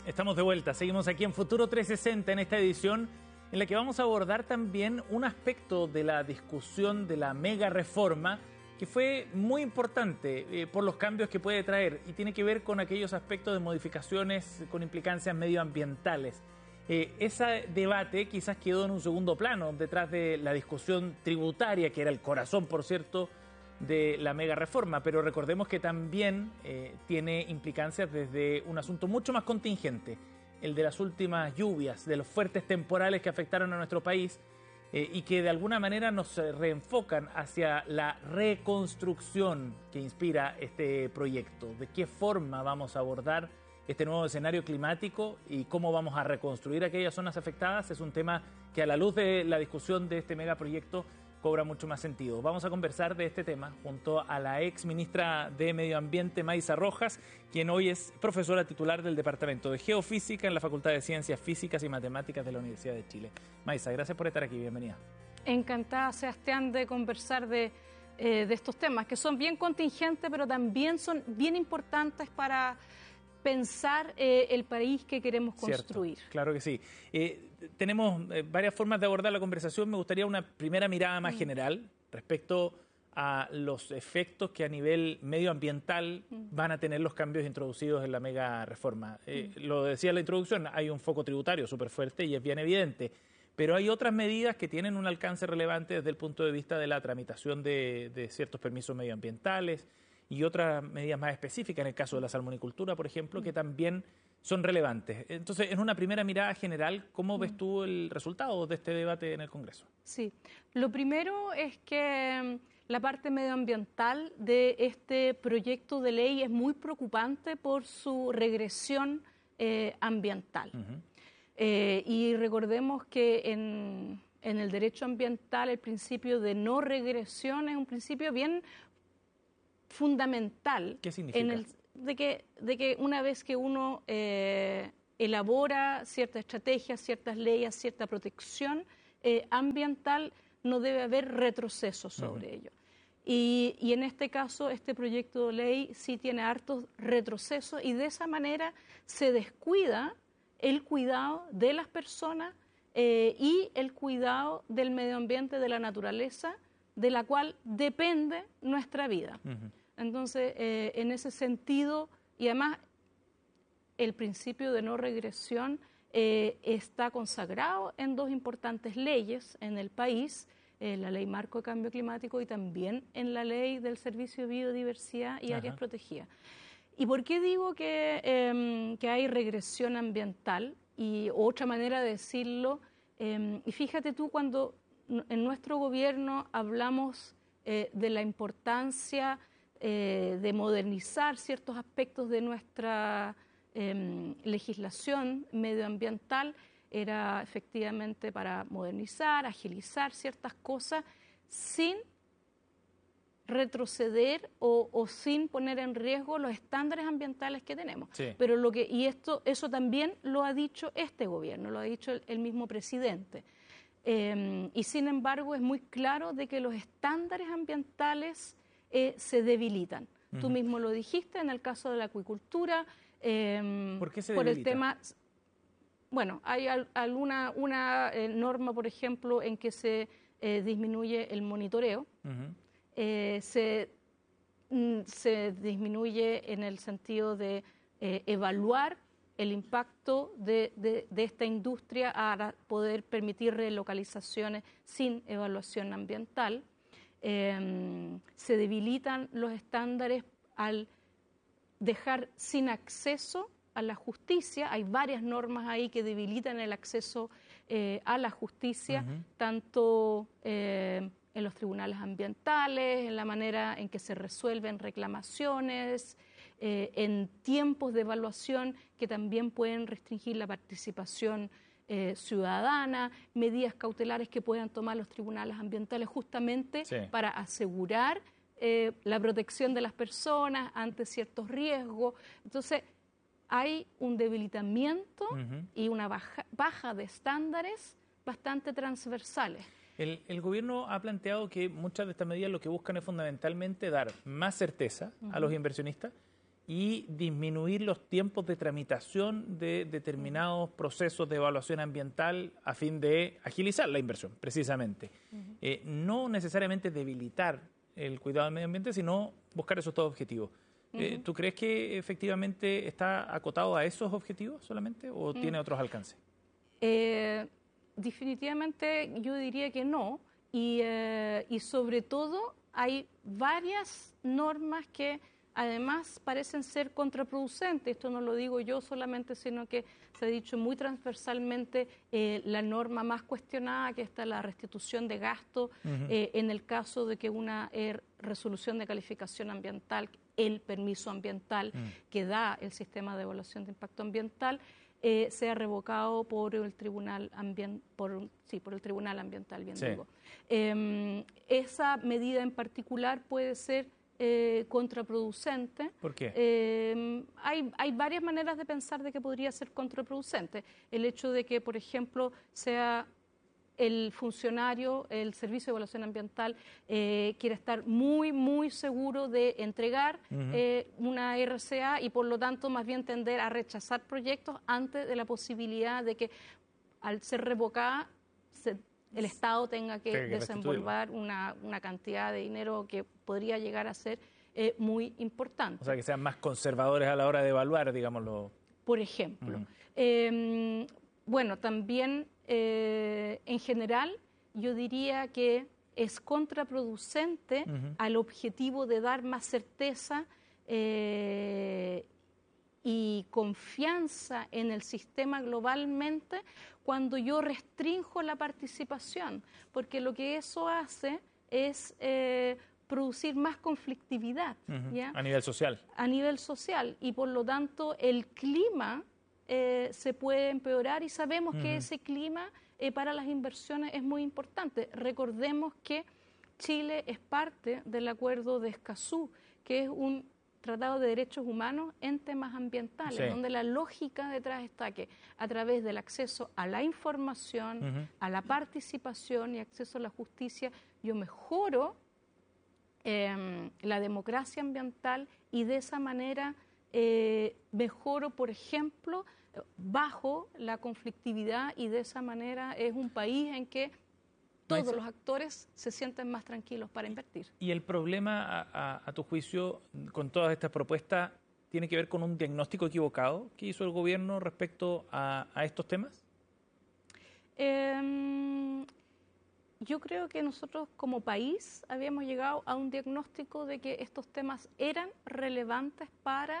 Estamos de vuelta, seguimos aquí en Futuro 360 en esta edición en la que vamos a abordar también un aspecto de la discusión de la mega reforma que fue muy importante por los cambios que puede traer y tiene que ver con aquellos aspectos de modificaciones con implicancias medioambientales. Ese debate quizás quedó en un segundo plano detrás de la discusión tributaria, que era el corazón, por cierto, de la mega reforma, pero recordemos que también tiene implicancias desde un asunto mucho más contingente, el de las últimas lluvias, de los fuertes temporales que afectaron a nuestro país y que de alguna manera nos reenfocan hacia la reconstrucción que inspira este proyecto. ¿De qué forma vamos a abordar este nuevo escenario climático y cómo vamos a reconstruir aquellas zonas afectadas? Es un tema que a la luz de la discusión de este megaproyecto cobra mucho más sentido. Vamos a conversar de este tema junto a la ex ministra de Medio Ambiente, Maysa Rojas, quien hoy es profesora titular del Departamento de Geofísica en la Facultad de Ciencias Físicas y Matemáticas de la Universidad de Chile. Maysa, gracias por estar aquí, bienvenida. Encantada, Sebastián, de conversar de estos temas, que son bien contingentes, pero también son bien importantes para pensar el país que queremos construir. Cierto, claro que sí. Tenemos varias formas de abordar la conversación. Me gustaría una primera mirada más general respecto a los efectos que a nivel medioambiental van a tener los cambios introducidos en la mega reforma. Lo decía en la introducción, hay un foco tributario súper fuerte y es bien evidente, pero hay otras medidas que tienen un alcance relevante desde el punto de vista de la tramitación de ciertos permisos medioambientales y otras medidas más específicas, en el caso de la salmonicultura, por ejemplo, que también son relevantes. Entonces, en una primera mirada general, ¿cómo ves tú el resultado de este debate en el Congreso? Sí, lo primero es que la parte medioambiental de este proyecto de ley es muy preocupante por su regresión ambiental. Y recordemos que en el derecho ambiental el principio de no regresión es un principio bien fundamental. ¿Qué significa? De que una vez que uno elabora ciertas estrategias, ciertas leyes, cierta protección ambiental, no debe haber retroceso sobre ello. Y en este caso, este proyecto de ley sí tiene hartos retrocesos y de esa manera se descuida el cuidado de las personas y el cuidado del medio ambiente, de la naturaleza, de la cual depende nuestra vida. Entonces, en ese sentido, y además el principio de no regresión está consagrado en dos importantes leyes en el país, la Ley Marco de Cambio Climático y también en la Ley del Servicio de Biodiversidad y Áreas Protegidas. ¿Y por qué digo que hay regresión ambiental? Y otra manera de decirlo, y fíjate tú, cuando en nuestro gobierno hablamos de la importancia de modernizar ciertos aspectos de nuestra legislación medioambiental, era efectivamente para modernizar, agilizar ciertas cosas sin retroceder o sin poner en riesgo los estándares ambientales que tenemos. Sí. Pero eso también lo ha dicho este gobierno, lo ha dicho el mismo presidente. Y sin embargo es muy claro de que los estándares ambientales se debilitan. Tú mismo lo dijiste en el caso de la acuicultura. ¿Por qué se por debilita? El tema, bueno, hay una norma, por ejemplo, en que se disminuye el monitoreo. Se disminuye en el sentido de evaluar el impacto de esta industria a poder permitir relocalizaciones sin evaluación ambiental. Se debilitan los estándares al dejar sin acceso a la justicia. Hay varias normas ahí que debilitan el acceso a la justicia, tanto en los tribunales ambientales, en la manera en que se resuelven reclamaciones, en tiempos de evaluación que también pueden restringir la participación ciudadana, medidas cautelares que puedan tomar los tribunales ambientales justamente para asegurar la protección de las personas ante ciertos riesgos. Entonces, hay un debilitamiento y una baja de estándares bastante transversales. El gobierno ha planteado que muchas de estas medidas lo que buscan es fundamentalmente dar más certeza a los inversionistas y disminuir los tiempos de tramitación de determinados procesos de evaluación ambiental a fin de agilizar la inversión, precisamente. No necesariamente debilitar el cuidado del medio ambiente, sino buscar esos dos objetivos. ¿Tú crees que efectivamente está acotado a esos objetivos solamente o tiene otros alcances? Definitivamente yo diría que no, y sobre todo hay varias normas que además parecen ser contraproducentes. Esto no lo digo yo solamente, sino que se ha dicho muy transversalmente. La norma más cuestionada, que está la restitución de gasto, en el caso de que una resolución de calificación ambiental, el permiso ambiental que da el sistema de evaluación de impacto ambiental, sea revocado por el Tribunal por el Tribunal Ambiental, bien digo. Esa medida en particular puede ser contraproducente. ¿Por qué? Hay varias maneras de pensar de que podría ser contraproducente. El hecho de que, por ejemplo, sea el funcionario, el Servicio de Evaluación Ambiental, quiere estar muy, muy seguro de entregar una RCA y, por lo tanto, más bien tender a rechazar proyectos antes de la posibilidad de que, al ser revocada, el Estado tenga que desenvolver una cantidad de dinero que podría llegar a ser muy importante. O sea, que sean más conservadores a la hora de evaluar, digámoslo. Por ejemplo. Bueno, también en general yo diría que es contraproducente al objetivo de dar más certeza y confianza en el sistema globalmente cuando yo restrinjo la participación, porque lo que eso hace es producir más conflictividad, ¿ya? A nivel social. A nivel social, y por lo tanto el clima se puede empeorar, y sabemos que ese clima para las inversiones es muy importante. Recordemos que Chile es parte del Acuerdo de Escazú, que es un tratado de derechos humanos en temas ambientales, donde la lógica detrás está que a través del acceso a la información, a la participación y acceso a la justicia, yo mejoro la democracia ambiental, y de esa manera mejoro, por ejemplo, bajo la conflictividad, y de esa manera es un país en que todos los actores se sienten más tranquilos para invertir. ¿Y el problema, a tu juicio, con todas estas propuestas, tiene que ver con un diagnóstico equivocado que hizo el gobierno respecto a estos temas? Yo creo que nosotros como país habíamos llegado a un diagnóstico de que estos temas eran relevantes para,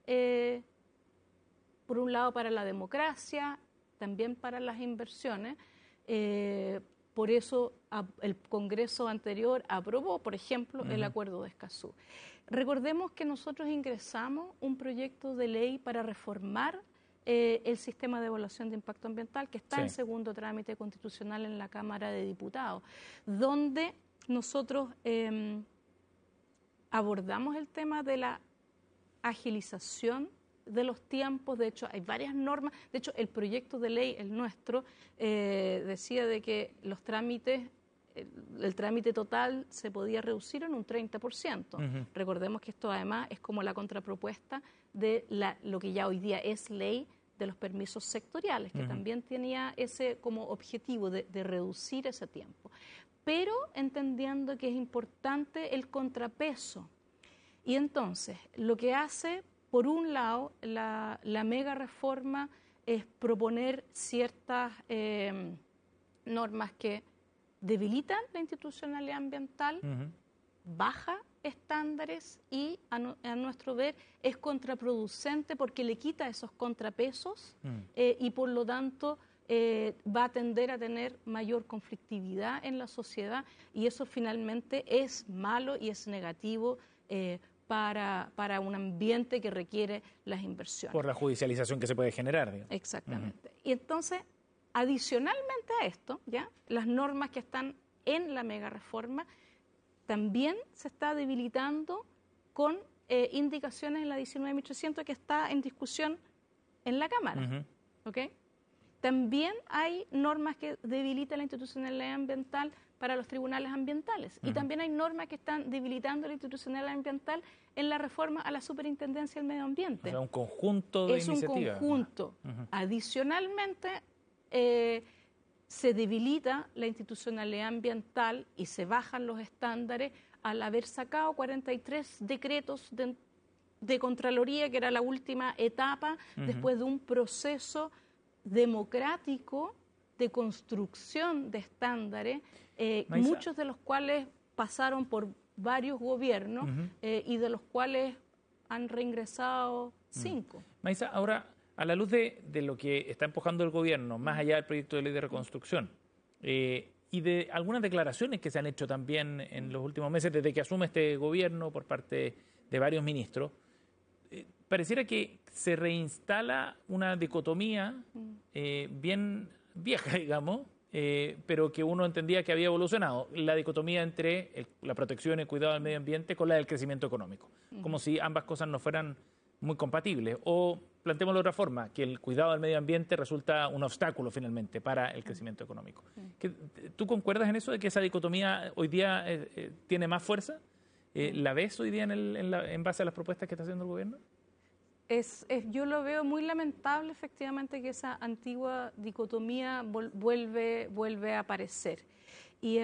por un lado, para la democracia, también para las inversiones. Por eso el Congreso anterior aprobó, por ejemplo, el Acuerdo de Escazú. Recordemos que nosotros ingresamos un proyecto de ley para reformar el sistema de evaluación de impacto ambiental, que está en segundo trámite constitucional en la Cámara de Diputados, donde nosotros abordamos el tema de la agilización de los tiempos. De hecho, hay varias normas. De hecho, el proyecto de ley, el nuestro, decía de que los trámites, el trámite total se podía reducir en un 30%. Recordemos que esto además es como la contrapropuesta de lo que ya hoy día es ley de los permisos sectoriales, que también tenía ese como objetivo de reducir ese tiempo. Pero entendiendo que es importante el contrapeso. Y entonces, lo que hace, por un lado, la mega reforma es proponer ciertas normas que debilitan la institucionalidad ambiental, baja estándares, y a nuestro ver es contraproducente porque le quita esos contrapesos y por lo tanto va a tender a tener mayor conflictividad en la sociedad, y eso finalmente es malo y es negativo para un ambiente que requiere las inversiones. Por la judicialización que se puede generar, digamos. Exactamente. Y entonces, adicionalmente a esto, ¿ya?, las normas que están en la mega reforma también se está debilitando con indicaciones en la 19.300 que está en discusión en la Cámara. ¿Okay? También hay normas que debilitan la institucionalidad ambiental para los tribunales ambientales. Y también hay normas que están debilitando la institucionalidad ambiental en la reforma a la Superintendencia del Medio Ambiente. O sea, un conjunto de iniciativas. Es un conjunto. Adicionalmente, se debilita la institucionalidad ambiental y se bajan los estándares al haber sacado 43 decretos de Contraloría, que era la última etapa, después de un proceso democrático de construcción de estándares, muchos de los cuales pasaron por varios gobiernos y de los cuales han reingresado 5. Maísa, ahora, a la luz de lo que está empujando el gobierno, más allá del proyecto de ley de reconstrucción, y de algunas declaraciones que se han hecho también en los últimos meses, desde que asume este gobierno por parte de varios ministros, pareciera que se reinstala una dicotomía bien vieja, digamos, pero que uno entendía que había evolucionado, la dicotomía entre la protección y el cuidado del medio ambiente con la del crecimiento económico, como si ambas cosas no fueran muy compatibles. O planteémoslo de otra forma, que el cuidado del medio ambiente resulta un obstáculo finalmente para el crecimiento económico. ¿Tú concuerdas en eso, de que esa dicotomía hoy día tiene más fuerza? ¿La ves hoy día en base a las propuestas que está haciendo el gobierno? Yo lo veo muy lamentable, efectivamente, que esa antigua dicotomía vuelve a aparecer. Y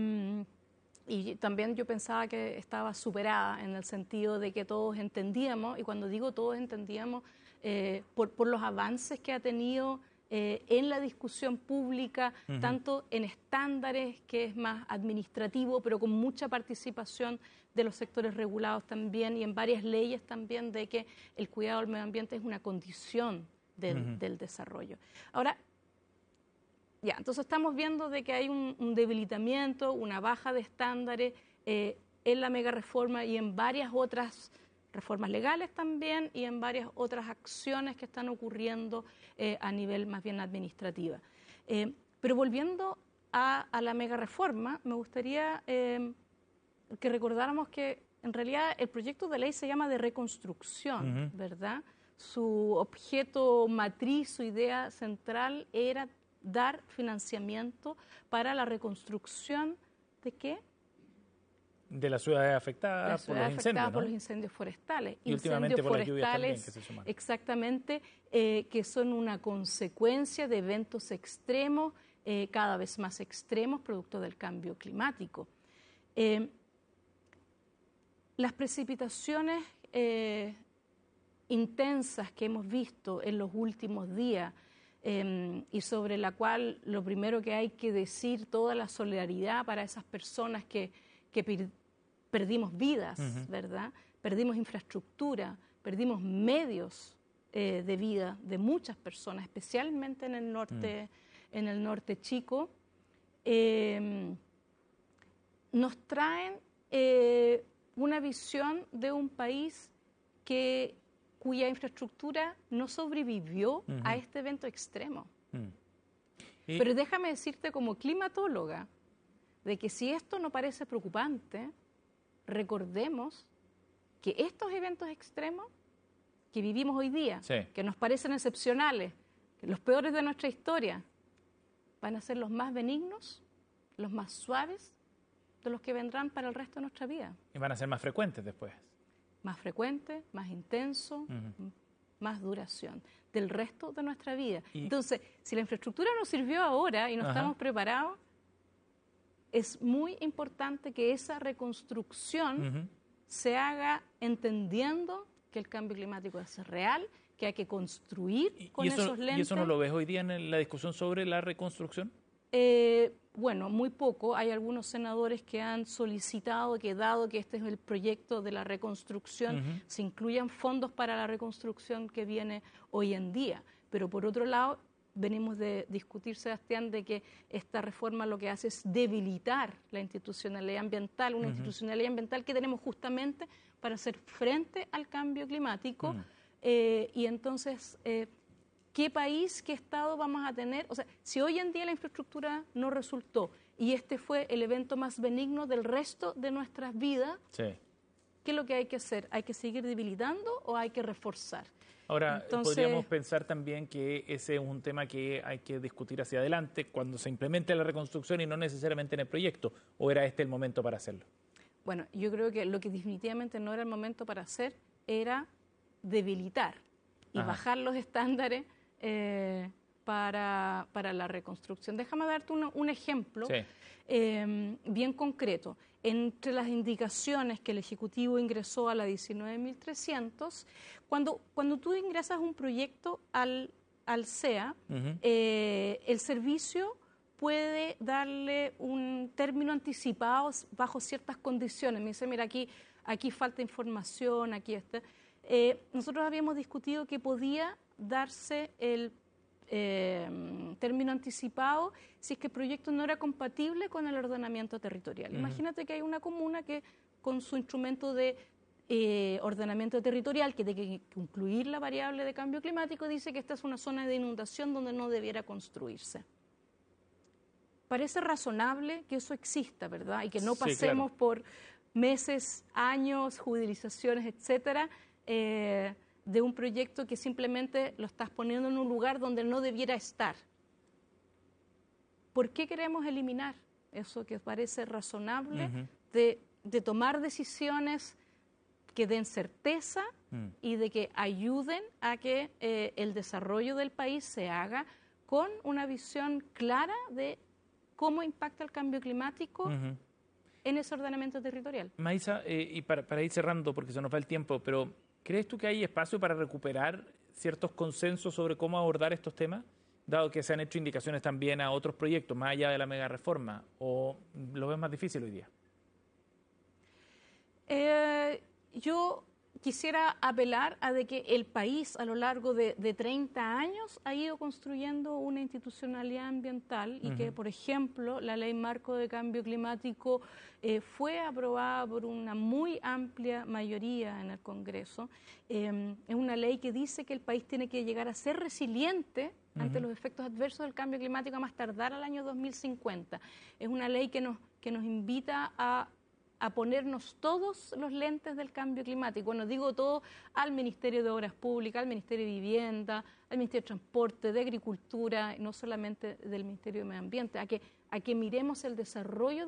también yo pensaba que estaba superada en el sentido de que todos entendíamos, y cuando digo todos entendíamos, por los avances que ha tenido en la discusión pública, tanto en estándares, que es más administrativo, pero con mucha participación de los sectores regulados también, y en varias leyes también, de que el cuidado del medio ambiente es una condición del desarrollo. Ahora, ya, entonces estamos viendo de que hay un debilitamiento, una baja de estándares en la mega reforma y en varias otras reformas legales también, y en varias otras acciones que están ocurriendo a nivel más bien administrativa. Pero volviendo a la mega reforma, me gustaría que recordáramos que en realidad el proyecto de ley se llama de reconstrucción, ¿verdad? Su objeto matriz, su idea central era dar financiamiento para la reconstrucción ¿de qué? De las ciudades afectadas por los incendios, ¿no? Por los incendios forestales. Y últimamente por las lluvias también, que se suman. Exactamente, que son una consecuencia de eventos extremos, cada vez más extremos, producto del cambio climático. Las precipitaciones intensas que hemos visto en los últimos días, y sobre la cual lo primero que hay que decir, toda la solidaridad para esas personas que perdimos vidas, ¿verdad? Perdimos infraestructura, perdimos medios de vida de muchas personas, especialmente en el norte chico. Nos traen una visión de un país cuya infraestructura no sobrevivió a este evento extremo. Pero déjame decirte como climatóloga, de que si esto no parece preocupante, recordemos que estos eventos extremos que vivimos hoy día, que nos parecen excepcionales, que los peores de nuestra historia, van a ser los más benignos, los más suaves de los que vendrán para el resto de nuestra vida. Y van a ser más frecuentes después. Más frecuentes, más intensos, más duración del resto de nuestra vida. Entonces, si la infraestructura nos sirvió ahora y no estamos preparados, es muy importante que esa reconstrucción se haga entendiendo que el cambio climático es real, que hay que construir con esos lentes. ¿Y eso no lo ves hoy día en la discusión sobre la reconstrucción? Bueno, muy poco. Hay algunos senadores que han solicitado que, dado que este es el proyecto de la reconstrucción, se incluyan fondos para la reconstrucción que viene hoy en día. Pero por otro lado, venimos de discutir, Sebastián, de que esta reforma lo que hace es debilitar la institucionalidad ambiental, una institucionalidad ambiental que tenemos justamente para hacer frente al cambio climático. Y entonces, ¿qué país, qué Estado vamos a tener? O sea, si hoy en día la infraestructura no resultó y este fue el evento más benigno del resto de nuestras vidas, ¿qué es lo que hay que hacer? ¿Hay que seguir debilitando o hay que reforzar? Ahora, Entonces, podríamos pensar también que ese es un tema que hay que discutir hacia adelante cuando se implemente la reconstrucción y no necesariamente en el proyecto, ¿o era este el momento para hacerlo? bueno, yo creo que lo que definitivamente no era el momento para hacer era debilitar y Ajá. bajar los estándares para la reconstrucción. Déjame darte un ejemplo Sí. bien concreto. Entre las indicaciones que el Ejecutivo ingresó a la 19.300, cuando tú ingresas un proyecto al CEA, el servicio puede darle un término anticipado bajo ciertas condiciones. Me dice, mira, aquí falta información, aquí está. Nosotros habíamos discutido que podía darse el término anticipado si es que el proyecto no era compatible con el ordenamiento territorial. Imagínate que hay una comuna que con su instrumento de ordenamiento territorial, que tiene que incluir la variable de cambio climático, dice que esta es una zona de inundación donde no debiera construirse. Parece razonable que eso exista, ¿verdad? Y que no pasemos por meses, años, judicializaciones, etcétera, de un proyecto que simplemente lo estás poniendo en un lugar donde no debiera estar. ¿Por qué queremos eliminar eso que parece razonable de tomar decisiones que den certeza y de que ayuden a que el desarrollo del país se haga con una visión clara de cómo impacta el cambio climático en ese ordenamiento territorial? Maísa, y para ir cerrando, porque se nos va el tiempo, pero ¿crees tú que hay espacio para recuperar ciertos consensos sobre cómo abordar estos temas? Dado que se han hecho indicaciones también a otros proyectos, más allá de la mega reforma, ¿o lo ves más difícil hoy día? Yo quisiera apelar a de que el país a lo largo de 30 años ha ido construyendo una institucionalidad ambiental y que, por ejemplo, la Ley Marco de Cambio Climático fue aprobada por una muy amplia mayoría en el Congreso. Es una ley que dice que el país tiene que llegar a ser resiliente ante los efectos adversos del cambio climático a más tardar al año 2050. Es una ley que nos invita a ponernos todos los lentes del cambio climático. Bueno, digo todo al Ministerio de Obras Públicas, al Ministerio de Vivienda, al Ministerio de Transporte, de Agricultura, no solamente del Ministerio de Medio Ambiente, a que miremos el desarrollo